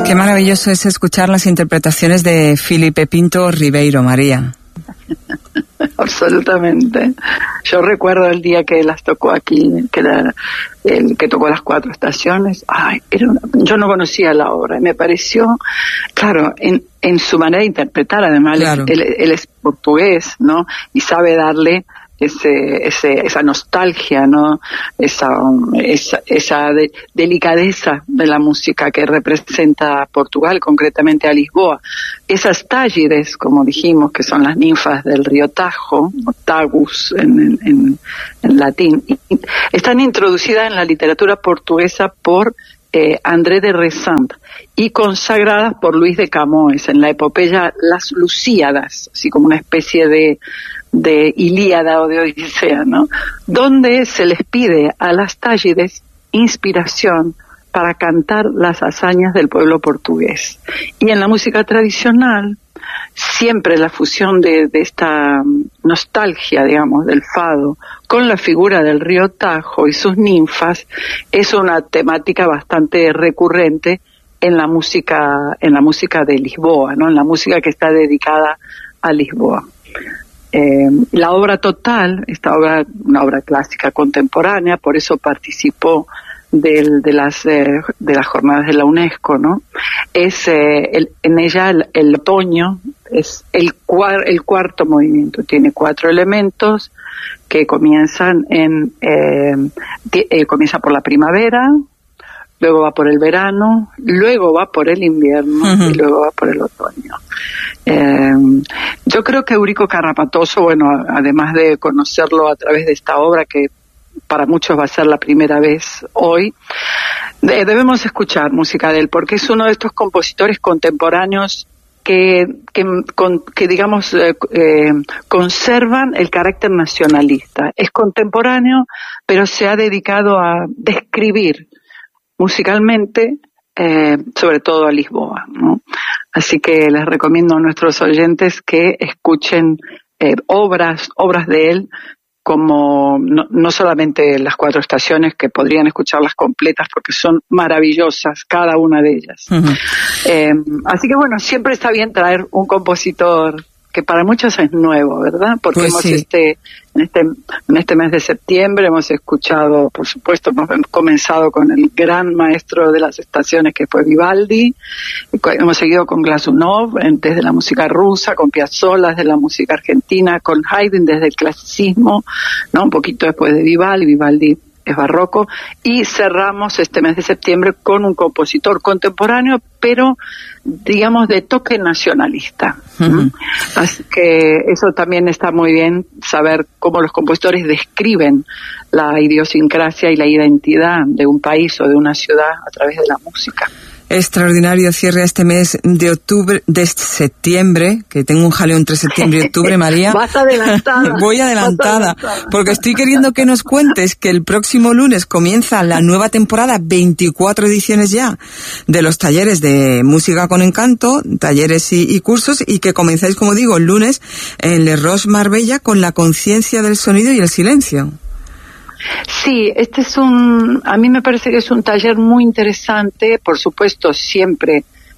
Qué maravilloso es escuchar las interpretaciones de Filipe Pinto Ribeiro, María. Absolutamente. Yo recuerdo el día que las tocó aquí, que era el que tocó las 4 estaciones. Yo no conocía la obra y me pareció, claro, en su manera de interpretar, además, claro. Él es portugués, ¿no? Y sabe darle esa nostalgia, ¿no? Esa delicadeza de la música que representa Portugal, concretamente a Lisboa. Esas tágides, como dijimos, que son las ninfas del río Tajo, o Tagus en latín, están introducidas en la literatura portuguesa por André de Rezende y consagradas por Luis de Camões en la epopeya Las Lusíadas, así como una especie de Ilíada o de Odisea, ¿no? Donde se les pide a las tágides inspiración para cantar las hazañas del pueblo portugués. Y en la música tradicional, siempre la fusión de esta nostalgia, digamos, del fado con la figura del río Tajo y sus ninfas es una temática bastante recurrente en la música de Lisboa, ¿no? En la música que está dedicada a Lisboa. La obra total, una obra clásica contemporánea, por eso participó de las jornadas de la UNESCO, ¿no? Es en ella el otoño es el cuarto movimiento, tiene 4 elementos que comienzan comienza por la primavera, luego va por el verano, luego va por el invierno y luego va por el otoño. Yo creo que Eurico Carrapatoso, bueno, además de conocerlo a través de esta obra que para muchos va a ser la primera vez hoy, debemos escuchar música de él, porque es uno de estos compositores contemporáneos que digamos, conservan el carácter nacionalista. Es contemporáneo, pero se ha dedicado a describir musicalmente, sobre todo a Lisboa, ¿no? Así que les recomiendo a nuestros oyentes que escuchen obras de él, como no solamente las 4 estaciones, que podrían escucharlas completas porque son maravillosas cada una de ellas. Así que bueno, siempre está bien traer un compositor que para muchos es nuevo, ¿verdad? Porque pues hemos sí. En este mes de septiembre hemos escuchado, por supuesto, hemos comenzado con el gran maestro de las estaciones que fue Vivaldi, hemos seguido con Glazunov desde la música rusa, con Piazzolla desde la música argentina, con Haydn desde el clasicismo, ¿no? Un poquito después de Vivaldi es barroco, y cerramos este mes de septiembre con un compositor contemporáneo, pero digamos de toque nacionalista. Así que eso también está muy bien, saber cómo los compositores describen la idiosincrasia y la identidad de un país o de una ciudad a través de la música. Extraordinario cierre a este mes de septiembre, que tengo un jaleo entre septiembre y octubre, María. Vas adelantada. Voy adelantada, porque estoy queriendo que nos cuentes que el próximo lunes comienza la nueva temporada, 24 ediciones ya, de los talleres de música con encanto, talleres y cursos, y que comenzáis, como digo, el lunes en Le Roche Marbella con la conciencia del sonido y el silencio. Sí, a mí me parece que es un taller muy interesante, por supuesto siempre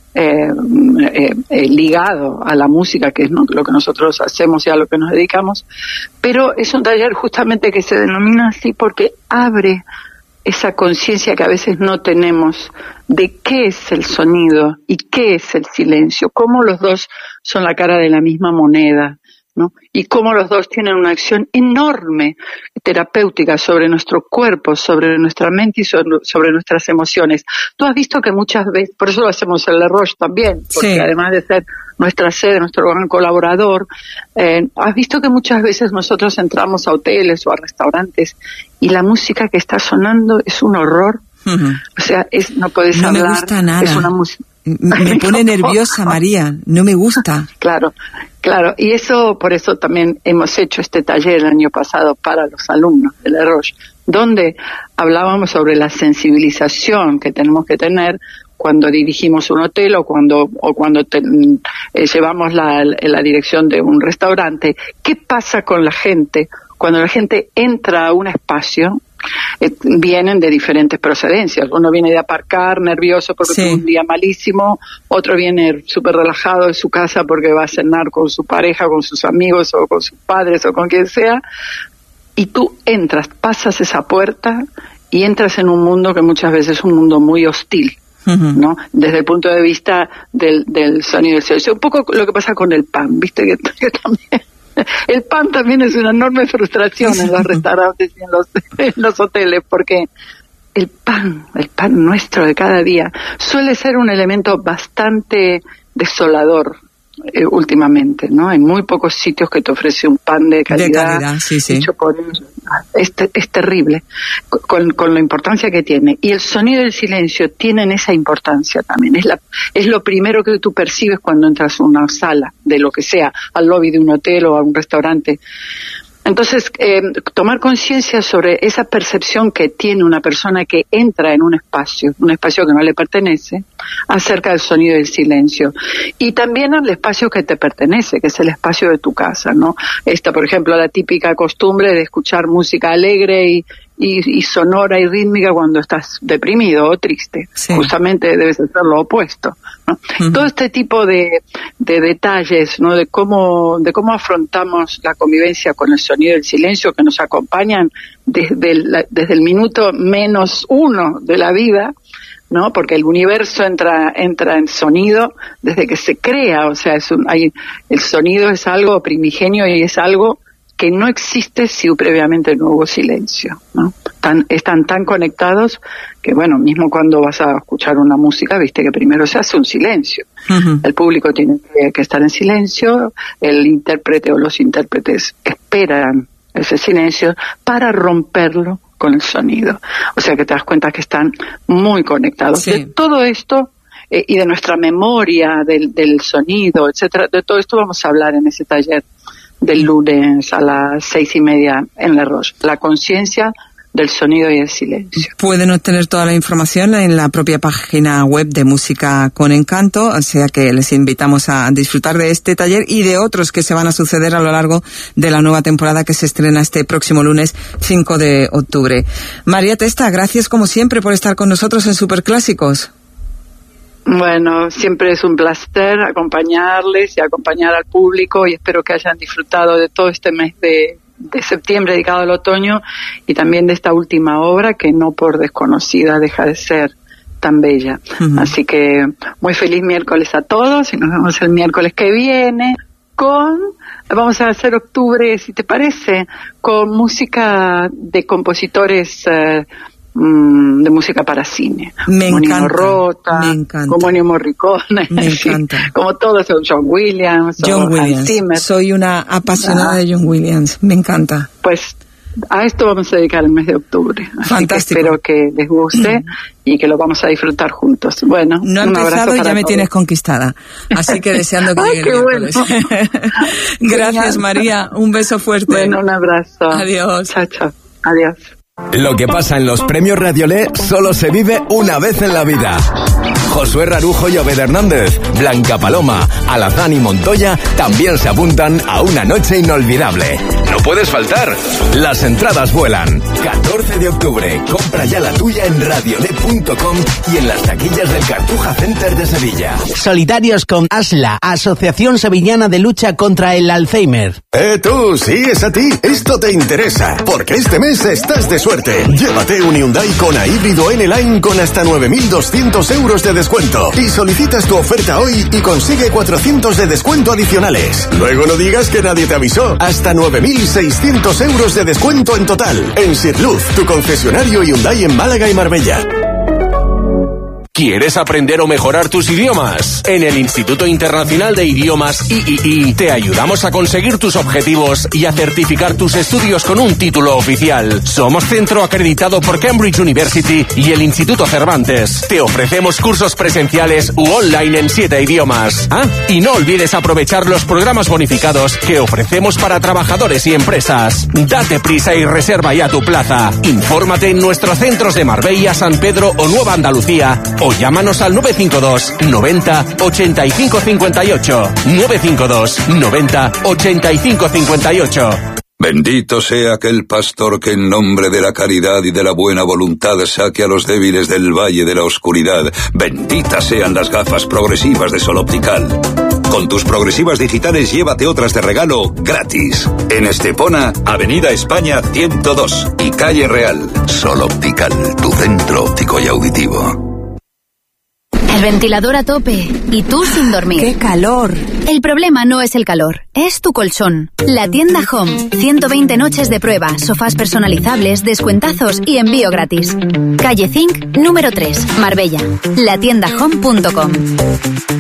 ligado a la música, que es lo que nosotros hacemos y a lo que nos dedicamos, pero es un taller justamente que se denomina así porque abre esa conciencia que a veces no tenemos de qué es el sonido y qué es el silencio, cómo los dos son la cara de la misma moneda, ¿no? Y cómo los dos tienen una acción enorme terapéutica sobre nuestro cuerpo, sobre nuestra mente y sobre nuestras emociones. Tú has visto que muchas veces, por eso lo hacemos en Le Roche también, porque sí, además de ser nuestra sede, nuestro gran colaborador, has visto que muchas veces nosotros entramos a hoteles o a restaurantes y la música que está sonando es un horror. O sea, no puedes hablar. No me gusta nada. Es una música. Me pone nerviosa, María. No me gusta. Claro. Y por eso también hemos hecho este taller el año pasado para los alumnos de Le Roche, donde hablábamos sobre la sensibilización que tenemos que tener cuando dirigimos un hotel o cuando llevamos la dirección de un restaurante. ¿Qué pasa con la gente cuando la gente entra a un espacio vienen de diferentes procedencias. Uno viene de aparcar, nervioso porque tuvo un día malísimo, otro viene súper relajado de su casa porque va a cenar con su pareja, con sus amigos o con sus padres o con quien sea, y tú entras, pasas esa puerta y entras en un mundo que muchas veces es un mundo muy hostil, ¿no? Desde el punto de vista del sonido del silencio. Un poco lo que pasa con el pan, ¿viste? Que también el pan también es una enorme frustración en los restaurantes y en los hoteles, porque el pan nuestro de cada día suele ser un elemento bastante desolador últimamente, ¿no? Hay muy pocos sitios que te ofrece un pan de calidad hecho por es terrible con la importancia que tiene, y el sonido del silencio tienen esa importancia también. Es lo primero que tú percibes cuando entras a una sala de lo que sea, al lobby de un hotel o a un restaurante. Entonces, tomar conciencia sobre esa percepción que tiene una persona que entra en un espacio que no le pertenece, acerca del sonido del silencio. Y también al espacio que te pertenece, que es el espacio de tu casa, ¿no? Por ejemplo, la típica costumbre de escuchar música alegre y sonora y rítmica cuando estás deprimido o triste. Justamente debes hacer lo opuesto, ¿no? Todo este tipo de detalles, ¿no? De cómo afrontamos la convivencia con el sonido del silencio, que nos acompañan desde el minuto -1 de la vida, ¿no? Porque el universo entra en sonido desde que se crea. O sea, el sonido es algo primigenio y es algo que no existe si previamente no hubo silencio, ¿no? Están tan conectados que, bueno, mismo cuando vas a escuchar una música, viste que primero se hace un silencio. El público tiene que estar en silencio, el intérprete o los intérpretes esperan ese silencio para romperlo con el sonido. O sea que te das cuenta que están muy conectados. De todo esto y de nuestra memoria del sonido, etcétera, de todo esto vamos a hablar en ese taller del lunes a las 6:30 en La Roche. La conciencia del sonido y el silencio. Pueden obtener toda la información en la propia página web de Música con Encanto, o sea que les invitamos a disfrutar de este taller y de otros que se van a suceder a lo largo de la nueva temporada que se estrena este próximo lunes 5 de octubre. María Testa, gracias como siempre por estar con nosotros en Superclásicos. Bueno, siempre es un placer acompañarles y acompañar al público, y espero que hayan disfrutado de todo este mes de septiembre dedicado al otoño, y también de esta última obra que no por desconocida deja de ser tan bella. Así que muy feliz miércoles a todos y nos vemos el miércoles que viene vamos a hacer octubre, si te parece, con música de compositores de música para cine. Como Nino Rota, como Ennio Morricone, me encanta. Como todos, John Williams. Hans Zimmer. Soy una apasionada de John Williams, me encanta. Pues a esto vamos a dedicar el mes de octubre. Fantástico. Así que espero que les guste y que lo vamos a disfrutar juntos. Bueno, no he empezado y ya me tienes conquistada. Así que deseando que llegue el miércoles. Bueno. Gracias, María. Un beso fuerte. Bueno, un abrazo. Adiós. Chao, chao. Adiós. Lo que pasa en los premios Radiolé solo se vive una vez en la vida. Josué Rarujo y Obed Hernández, Blanca Paloma, Alazán y Montoya también se apuntan a una noche inolvidable. No puedes faltar. Las entradas vuelan. 14 de octubre. Compra ya la tuya en radiolé.com y en las taquillas del Cartuja Center de Sevilla. Solidarios con ASLA, Asociación Sevillana de Lucha contra el Alzheimer. Tú, sí, es a ti. Esto te interesa, porque este mes estás de suerte. Llévate un Hyundai Kona híbrido N-Line con hasta 9.200 euros de descuento. Y solicitas tu oferta hoy y consigue 400 de descuento adicionales. Luego no digas que nadie te avisó. Hasta 9.600 euros de descuento en total. En Sirluz, tu concesionario Hyundai en Málaga y Marbella. ¿Quieres aprender o mejorar tus idiomas? En el Instituto Internacional de Idiomas III te ayudamos a conseguir tus objetivos y a certificar tus estudios con un título oficial. Somos centro acreditado por Cambridge University y el Instituto Cervantes. Te ofrecemos cursos presenciales u online en 7 idiomas. Y no olvides aprovechar los programas bonificados que ofrecemos para trabajadores y empresas. Date prisa y reserva ya tu plaza. Infórmate en nuestros centros de Marbella, San Pedro o Nueva Andalucía, o llámanos al 952 90 85 58. 952 90 85 58. Bendito sea aquel pastor que en nombre de la caridad y de la buena voluntad saque a los débiles del valle de la oscuridad. Benditas sean las gafas progresivas de Sol Optical. Con tus progresivas digitales llévate otras de regalo gratis. En Estepona, Avenida España 102 y Calle Real. Sol Optical, tu centro óptico y auditivo. El ventilador a tope y tú sin dormir. ¡Qué calor! El problema no es el calor, es tu colchón. La tienda Home. 120 noches de prueba, sofás personalizables, descuentazos y envío gratis. Calle Zinc, número 3, Marbella. Latiendahome.com.